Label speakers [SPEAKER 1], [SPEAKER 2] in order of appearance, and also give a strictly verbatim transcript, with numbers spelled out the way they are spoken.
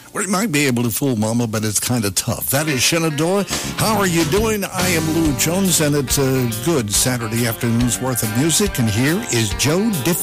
[SPEAKER 1] We might be able to fool Mama, but it's kind of tough. That is Shenandoah. How are you doing? I am Lou Jones, and it's a good Saturday afternoon's worth of music, and here is Joe Diffie.